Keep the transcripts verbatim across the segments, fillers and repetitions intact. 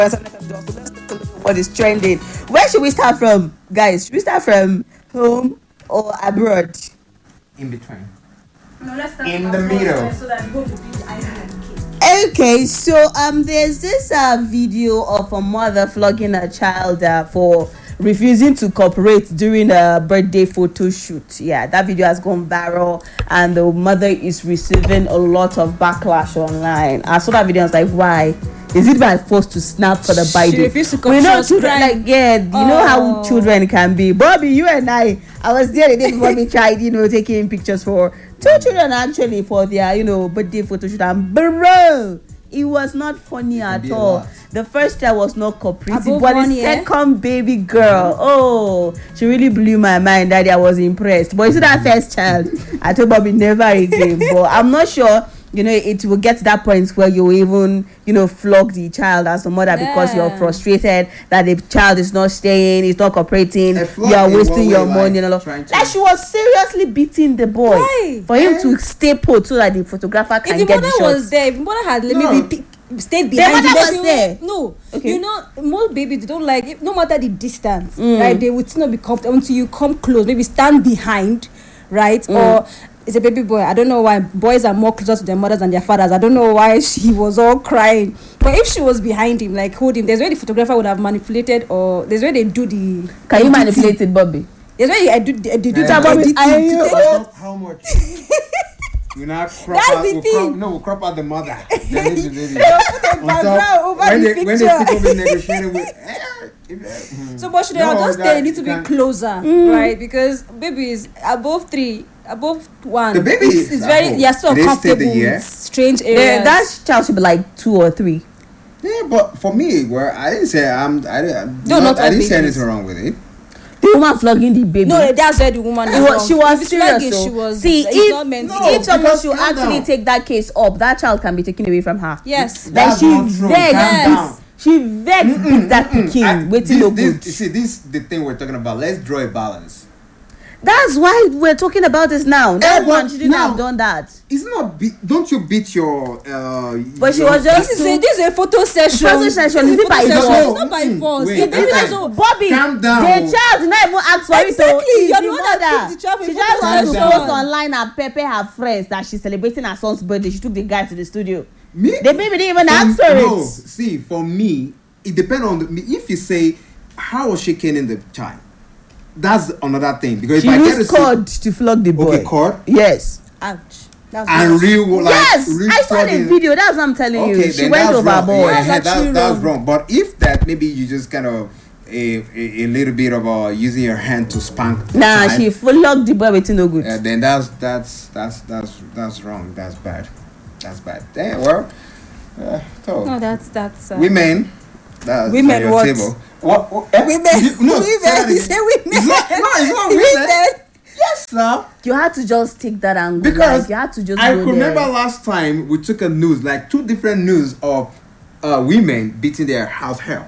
Let's take a look at what is trending. Where should we start from, guys? Should we start from home or abroad? In between. No, let's start In from the abroad middle. first so that we go to the island and the kids. Okay, so um, there's this uh video of a mother flogging a child uh, for refusing to cooperate during a birthday photo shoot. Yeah, that video has gone viral, and the mother is receiving a lot of backlash online. I saw that video. I was like, why? Is it my force to snap for the She birthday? refused to We come. know children, like yeah, you know how Oh. children can be. Bobby, you and I, I was there the day before we tried, you know, taking pictures for two children actually for their, you know, birthday photo shoot, and bro, it was not funny at be a all. lot. The first child was not cooperative, Above but one the year? second baby girl, oh, she really blew my mind. That I was impressed. But you see that first child, I told Bobby never again. But I'm not sure. You know, it will get to that point where you even, you know, flog the child as a mother because you're Yeah. frustrated that the child is not staying, is not cooperating, A flog you are in wasting what your way, money like, and all of trying to- like she was seriously beating the boy Why? for him Eh? to stay put so that the photographer can If the get mother the shot. was there, if the mother had let No. maybe pick, stayed behind mother you, was there's a there. way- No, Okay. you know, most babies they don't like if, no matter the distance, Mm. right? They would still not be comfortable until you come close, maybe stand behind, right? Mm. Or it's a baby boy. I don't know why boys are more closer to their mothers than their fathers. I don't know why she was all crying. But if she was behind him, like hold him, there's where the photographer would have manipulated, or there's where they do the. Can you editing. manipulate it, Bobby? There's where you edu- they do the Yeah. editing I- to I- take How, how much? We now crop That's out. the We'll thing. crop, no, we'll crop out the mother. Then leave the lady. background On top, over when the they, when they picture. still be negotiating with. eh, if, eh, hmm. So, but should they No, have just that- stay a little you bit can- closer, right? Because babies above three, above one, The baby it's, is it's at very home. yeah, so They stay comfortable the year. with strange The, areas. that child should be like two or three. Yeah, but for me, where I didn't say I'm, I, didn't- No, not I all didn't say babies. anything wrong with it. The woman flogging the baby. no, that's where the woman. It is was, wrong. she was If it's serious. flogging, So. she was. See, it's if, not meant to. No, if someone because should calm actually down. take that case up, that child can be taken away from her. Yes. Then That's she not true. vexed. Calm Calm beat- She vexed beat that I- pikin. Waiting this, no this, good. you see, this is the thing we're talking about. Let's draw a balance. That's why we're talking about this now. That Eh, one but shouldn't now- have done that. It's not. Be- don't you beat your. Uh, But she your- was just- This is a this is a photo session. Photo session, This is it by photo session. force? It's not by Mm, force. wait, It- that's it- like- so- Bobby, Calm down. the child did not even ask for Exactly, it. So you're it's the the one that mother. took the child for She a just photo wants to session. post online and pepper her friends that she's celebrating her son's birthday. She took the guy to the studio. Me? The baby didn't even For- ask for no, it. see, for me, it depends on the, me. If you say, how was she killing the child? That's another thing. Because She if I get used to cord to flog the boy. okay, cord Yes. Ouch. That's and worse. real like yes, real I saw the flogging. video. That's what I'm telling Okay, you. She then went that's overboard. wrong. Yeah, That's that's, actually that's wrong. wrong. But if that maybe you just kind of a, a, a little bit of uh, using your hand to spank. the Nah, child, she flogged the boy with no good. uh, then that's that's that's that's that's wrong. That's bad. That's bad. Damn, well, uh, so No, that's that's. Uh, women. That's Women on your what? Table. What? what eh? Women. You- no, say that Women. You again. say women. It's not, no, it's not women. Women. Yes, sir. You had to just take that angle. Because like, you had to just I go remember there. last time we took a news, like two different news of uh, women beating their house help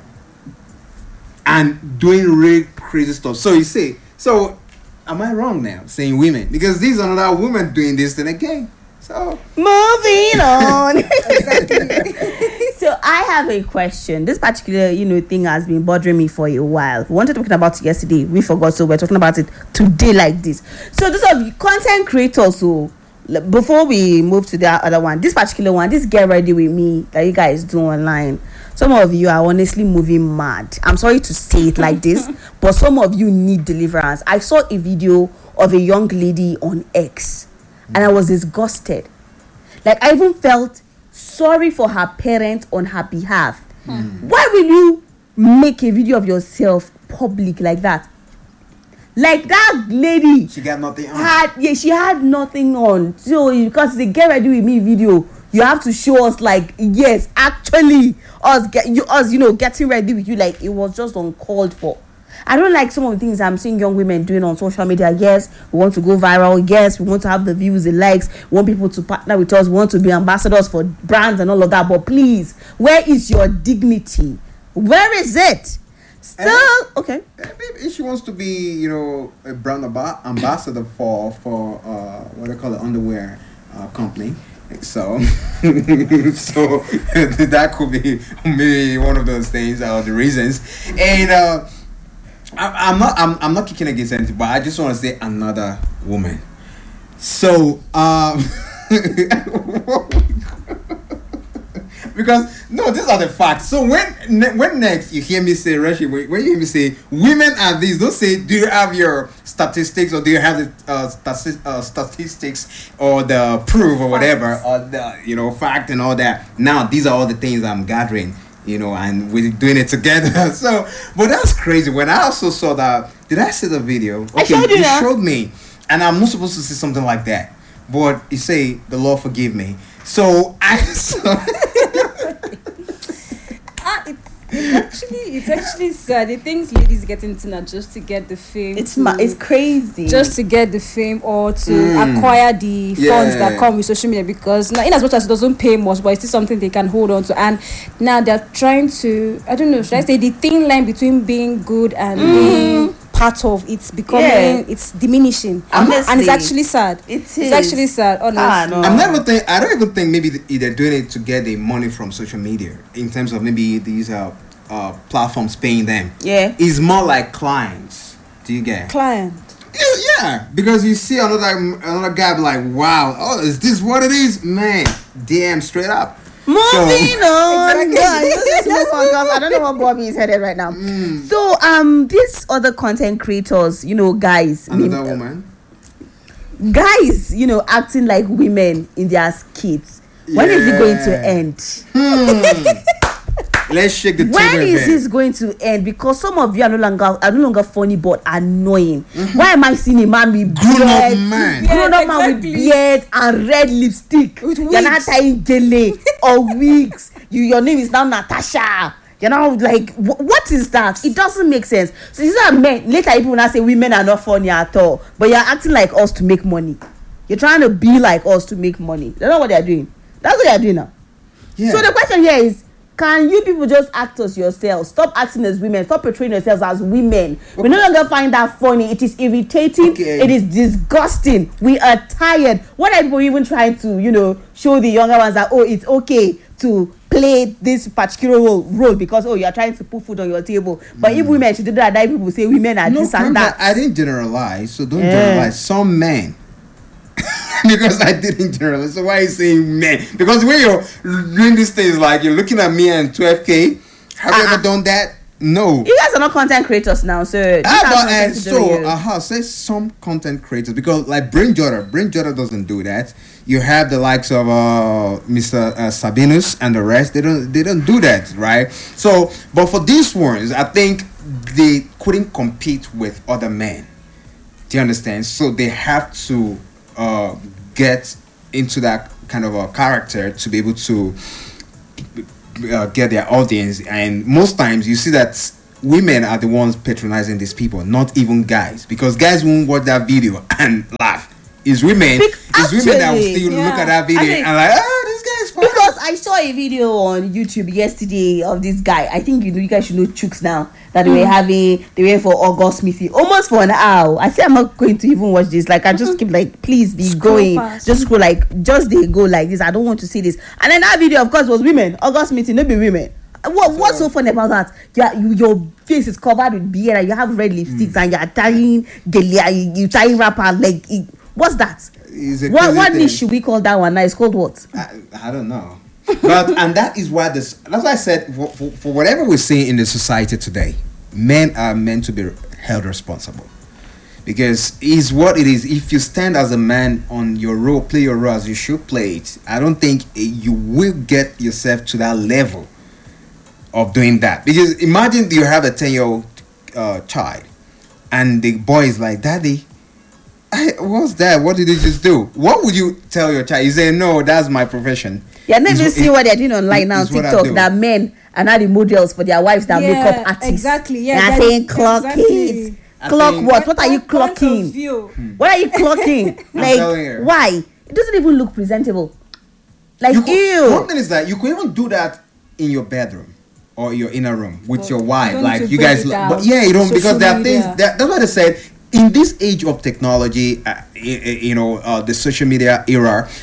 and doing real crazy stuff. So you see, so am I wrong now saying women? Because these are another women doing this thing again. So Moving on. So I have a question. This particular, you know, thing has been bothering me for a while. We wanted talking about it yesterday. We forgot, so we're talking about it today like this. So those of you content creators who, like, before we move to the other one, this particular one, this get ready with me that you guys do online. Some of you are honestly moving mad. I'm sorry to say it like this, but some of you need deliverance. I saw a video of a young lady on X, and I was disgusted. Like, I even felt sorry for her parents on her behalf. Why will you make a video of yourself public like that? Like, that lady she got nothing on. had, yeah, she had nothing on. So because the get ready with me video, you have to show us, like, yes, actually us get you us you know getting ready with you. Like, it was just uncalled for. I don't like some of the things I'm seeing young women doing on social media. Yes, we want to go viral. Yes, we want to have the views, the likes. We want people to partner with us. We want to be ambassadors for brands and all of that. But please, where is your dignity? Where is it? Still, okay. Eh, babe, if she wants to be, you know, a brand amba- ambassador for for uh, what they call it, underwear uh, company, So, so that could be maybe one of those things or the reasons. And uh, I, I'm not I'm, I'm not kicking against anything, but I just want to say another woman. So, um, because no, these are the facts. So when ne- when next you hear me say, Rashi, when when you hear me say women are these, don't say, do you have your statistics or do you have the uh, stati- uh, statistics or the proof or whatever or the you know fact and all that. Now these are all the things I'm gathering, you know, and we're doing it together. So, but that's crazy. When I also saw that, did I see the video? Okay, I showed you. You That. showed me, and I'm not supposed to see something like that. But you say, the Lord forgive me. So I saw. Ah, it's, it's actually it's actually sad. The things ladies get into now just to get the fame. It's to, ma- it's crazy. just to get the fame or to Mm. acquire the Yeah. funds that come with social media, because now, in as much as it doesn't pay much, but it's still something they can hold on to. And now they're trying to, I don't know, should I say the thin line between being good and being part of, it's becoming, Yeah. it's diminishing. Honestly. And it's actually sad. It is. It's actually sad, honestly. Ah, no. I'm never think. I don't even think maybe th- they're doing it to get the money from social media in terms of maybe these uh, uh platforms paying them. Yeah. It's more like clients. Do you get? Client. Yeah, yeah, because you see another another guy be like, wow, oh, is this what it is, man? Damn, straight up. Moving on, Exactly. guys. Let's just move on, 'cause I don't know what Bobby is headed right now. Mm. So, um, these other content creators, you know, guys, I mean, Another woman. guys, you know, acting like women in their skits. When is it going to Yeah. end? Hmm. Let's shake the When table is a bit. this going to end? Because some of you are no longer are no longer funny but annoying. Mm-hmm. Why am I seeing a man with Grown up beard, man. grown up Yeah, man with exactly. beard and red lipstick? With You're not wigs. tying gele or wigs. You, your name is now Natasha. You know, like wh- what is that? It doesn't make sense. So these are men. Later, people will now say women are not funny at all, but you're acting like us to make money. You're trying to be like us to make money. That's not what they're doing. That's what they're doing now. Yeah. So the question here is, can you people just act as yourselves? Stop acting as women. Stop portraying yourselves as women. We no longer find that funny. It is irritating. Okay. It is disgusting. We are tired. What are people even trying to, you know, show the younger ones that, oh, it's okay to play this particular role, role because, oh, you are trying to put food on your table. But if women should do that, then people say women are no, this and remember, that. I didn't generalize, so don't Yeah. generalize. Some men. Because I didn't generalize. So why are you saying men? Because when you're doing these things, like you're looking at me and twelve K, have you Uh-uh. ever done that? No. You guys are not content creators now, so this Ah, has but, nothing and to do so, with you. uh-huh, say some content creators, because like Brain Jotter, Brain Jotter doesn't do that. You have the likes of uh, Mister Uh, Sabinus and the rest. They don't, they don't do that, right? So, but for these ones, I think they couldn't compete with other men. Do you understand? So they have to uh, get into that kind of a character to be able to uh, get their audience. And most times you see that women are the ones patronizing these people, not even guys, because guys won't watch that video and laugh. It's women, Bec- it's women that will actually, still yeah. look at that video Actually- and like, oh, this guy is fine. Because I saw a video on YouTube yesterday of this guy. I think you know you guys should know Chooks now. That they were having they were for August Smithy almost for an hour. I say I'm not going to even watch this. Like I just keep like, please be Scroll going. past. Just go like just they go like this. I don't want to see this. And then that video, of course, was women. August Smithy, no be women. What what's so funny about that? Yeah, you, your face is covered with beard and you have red lipsticks and you're tying gele, you, you tying wrapper like it, what's that? It's a What crazy what thing. niche should we call that one now? It's called what? I, I don't know. But and that is why this that's why I said for, for, for whatever we're seeing in the society today, men are meant to be held responsible. Because it's what it is. If you stand as a man on your role, play your role as you should play it, I don't think eh, you will get yourself to that level of doing that. Because imagine you have a ten-year-old uh, child and the boy is like, Daddy, I, what's that? What did you just do? What would you tell your child? You say, no, that's my profession. Yeah, never It's what- see it- what they're doing online it- now, it's what I TikTok, do. that men are now the models for their wives that Yeah, makeup artists. exactly, yeah, They're that- saying clock exactly. it. I Clock think- what? What are you Point- point of clocking? view. What are you clocking? telling you. Like, why? It doesn't even look presentable. Like, You could- ew. One thing is that you could even do that in your bedroom or your inner room with But your you wife. don't need Like to you bring guys, it down but yeah, you don't to because there are social things media. that, that's what I said. In this age of technology, uh, y- y- you know, uh, the social media era,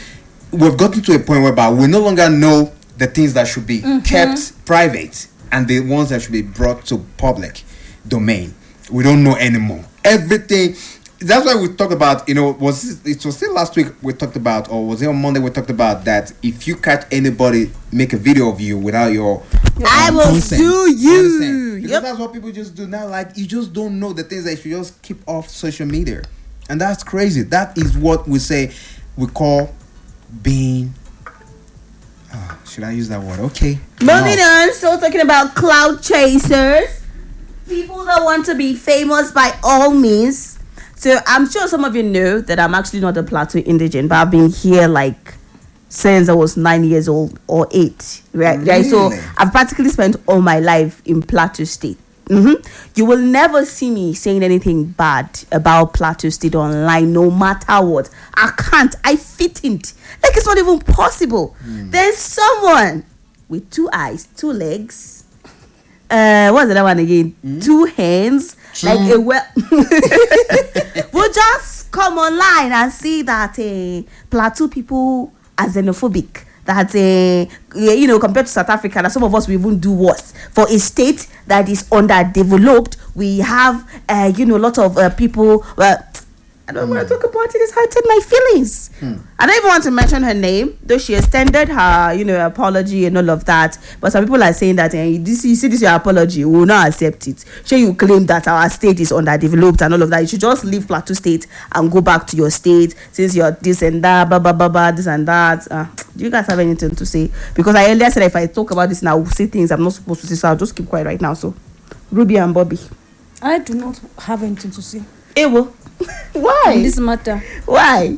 we've gotten to a point whereby we no longer know the things that should be mm-hmm. kept private and the ones that should be brought to public domain. We don't know anymore. Everything. That's why we talked about, you know, was it was still last week we talked about, or was it on Monday we talked about that if you catch anybody make a video of you without your, your I um, will consent, sue you. Because yep. that's what people just do now. Like, you just don't know the things that you just keep off social media. And that's crazy. That is what we say we call being, uh, should I use that word? Okay. Moving no. on, so talking about cloud chasers, people that want to be famous by all means. So I'm sure some of you know that I'm actually not a Plateau indigen, but I've been here like since I was nine years old or eight, right? Really? Right. So I've practically spent all my life in Plateau State. Mm-hmm. You will never see me saying anything bad about Plateau State online, no matter what. I can't. I fit it. Like, it's not even possible. Mm. There's someone with two eyes, two legs. Uh, what's the other one again? Mm. Two hands. Mm. Like a well. We'll just come online and see that uh, Plateau people are xenophobic. That uh, you know, compared to South Africa, that some of us will even do worse. For a state that is underdeveloped, we have uh, you know, a lot of uh, people. Well, I don't mm. want to talk about it. It's hurting my feelings. Mm. I don't even want to mention her name, though she extended her, you know, apology and all of that. But some people are saying that, eh, this, you see, this is your apology, we will not accept it. Sure, you claim that our state is underdeveloped and all of that. You should just leave Plateau State and go back to your state since you're this and that, blah blah blah blah, this and that. Uh, do you guys have anything to say? Because I earlier said if I talk about this now, I will say things I'm not supposed to say, so I'll just keep quiet right now. So, Ruby and Bobby, I do not have anything to say. Ewo. Why? In this matter. Why?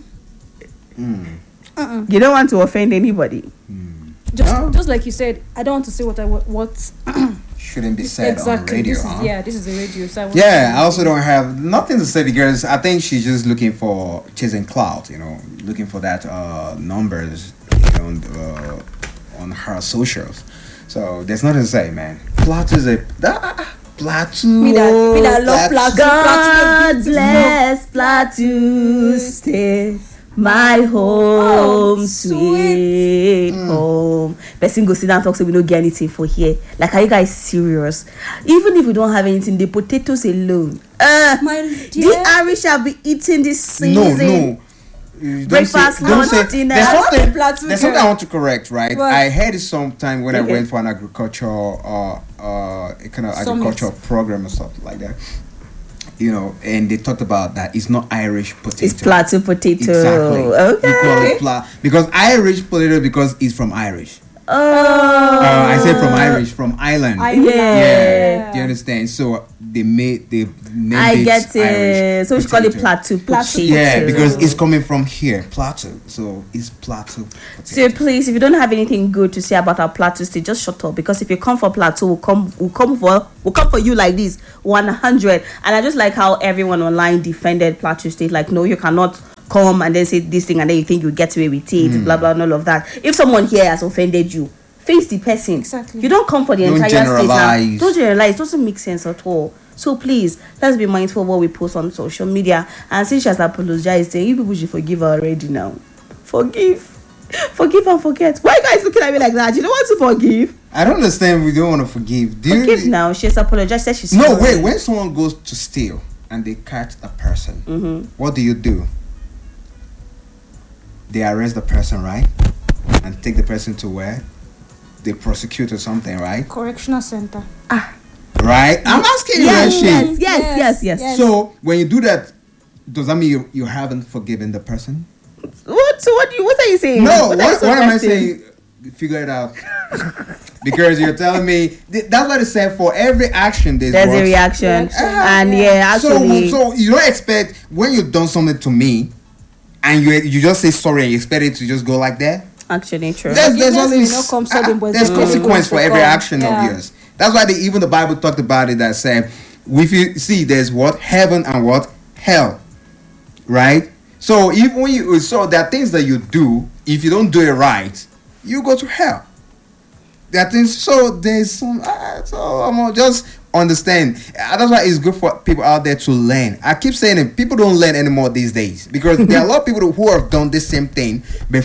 Mm. Uh-uh. You don't want to offend anybody. Mm. Just, no. just like you said, I don't want to say what I what shouldn't be said exactly. on radio. This is, huh? yeah, this is the radio. So I want yeah, to I also don't have nothing to say because I think she's just looking for chasing clout. You know, looking for that uh, numbers, you know, on, uh, on her socials. So there's nothing to say, man. Plateau is a. Ah, Plateau. Me that, me that love Plateau. God bless Plateau State, my home, oh, sweet mm. home. Person go sit down and talk, so we don't get anything for here. Like, are you guys serious? Even if we don't have anything, the potatoes alone. Uh, my dear. The Irish shall be eating this season. No, no. You breakfast, say, don't say, dinner. There's something, Plateau there's something I want to correct, right? What? I heard it sometime when okay. I went for an agricultural, uh, uh, kind of Summit. agricultural program or something like that. You know, and they talked about that it's not Irish potato. It's Plateau potato. Exactly. Okay. You call it pla- because Irish potato because it's from Irish. Oh. Uh, I said from Irish, from Ireland. Ireland. Yeah. Yeah. Do you understand? So they made they made I it get it. Irish So we should call it potato. Plateau potato. Yeah, because it's coming from here, Plateau. So it's Plateau potato. So please, if you don't have anything good to say about our Plateau State, just shut up. Because if you come for Plateau, we'll come, we'll come for, we'll come for you like this, one hundred. And I just like how everyone online defended Plateau State. Like, no, you cannot come and then say this thing and then you think you get away with it, Mm. blah blah, and all of that. If someone here has offended you, face the person. Exactly. You don't come for the Don't entire generalize. state. Now. Don't generalize. It doesn't make sense at all. So please, let's be mindful of what we post on social media. And since she has apologized, then you people should forgive her already now. Forgive. Forgive and forget. Why are you guys looking at me like that? You don't want to forgive? I don't understand. We don't want to forgive. Do Forgive you, now. She has apologized. Said she's No, sorry. wait. When someone goes to steal and they catch a person, Mm-hmm. what do you do? They arrest the person, right? And take the person to where? They prosecute or something, right? Correctional center. Right? I'm asking you that Yes, shit. yes, yes, yes, yes, Yes. So when you do that, does that mean you, you haven't forgiven the person? What? So what? Do you, what are you saying? No. What, What, are you what, am I suggesting? saying? Figure it out. Because you're telling me th- that's what it said. For every action, there's, There's what? a reaction, Reaction. and yeah, actually, So, so you don't expect when you've done something to me, and you you just say sorry and you expect it to just go like that. actually, true. There's, there's, Forgiveness always, may not come ah, sudden, but there's it's really consequence for going to every come. action Yeah. of yours. That's why they, even the Bible talked about it that said, if you see, there's what heaven and what hell, right? So even when you so there are things that you do, if you don't do it right, you go to hell. There are things. So there's some. Uh, so I'm just understand. Uh, that's why it's good for people out there to learn. I keep saying it. People don't learn anymore these days because there are a lot of people who have done this same thing before.